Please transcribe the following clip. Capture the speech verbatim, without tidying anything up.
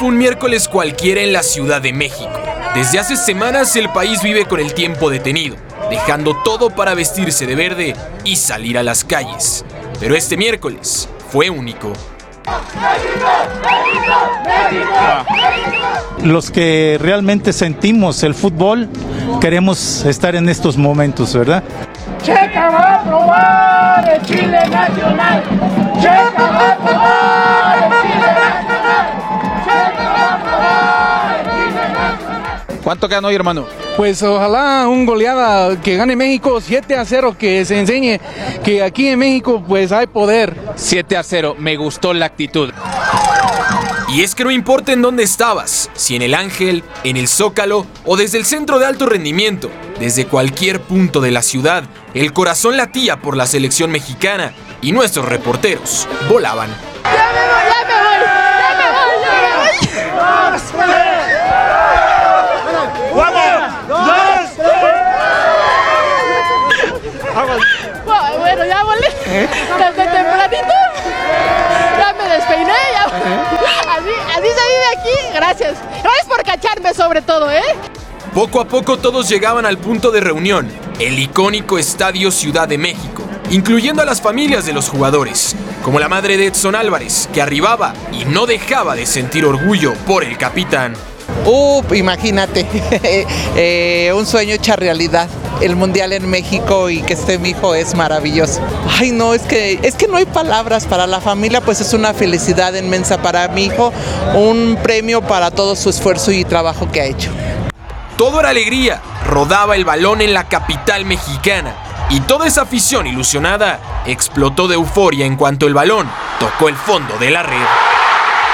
fue un miércoles cualquiera en la Ciudad de México. Desde hace semanas el país vive con el tiempo detenido, dejando todo para vestirse de verde y salir a las calles. Pero este miércoles fue único. Los que realmente sentimos el fútbol, queremos estar en estos momentos, ¿verdad? Checa va a probar el Chile nacional. Checa va a probar el Chile nacional. Checa va a probar el Chile nacional. ¿Cuánto quedan hoy, hermano? Pues ojalá un goleada que gane México siete a cero, que se enseñe que aquí en México pues hay poder. siete a cero, me gustó la actitud. Y es que no importa en dónde estabas, si en el Ángel, en el Zócalo o desde el centro de alto rendimiento, desde cualquier punto de la ciudad, el corazón latía por la selección mexicana y nuestros reporteros volaban. ¡Ya me voy, ya me voy! ¡Ya me voy, ya me voy! Bueno, ya volé desde tempranito, ya me despeiné, ya. Así, así salí de aquí, gracias. Gracias por cacharme sobre todo, ¿eh? Poco a poco todos llegaban al punto de reunión, el icónico Estadio Ciudad de México, incluyendo a las familias de los jugadores, como la madre de Edson Álvarez, que arribaba y no dejaba de sentir orgullo por el capitán. Uh, imagínate, eh, un sueño hecho realidad. El mundial en México y que esté mi hijo es maravilloso. Ay, no, es que es que no hay palabras. Para la familia pues es una felicidad inmensa, para mi hijo un premio para todo su esfuerzo y trabajo que ha hecho. Todo era alegría, rodaba el balón en la capital mexicana y toda esa afición ilusionada explotó de euforia en cuanto el balón tocó el fondo de la red.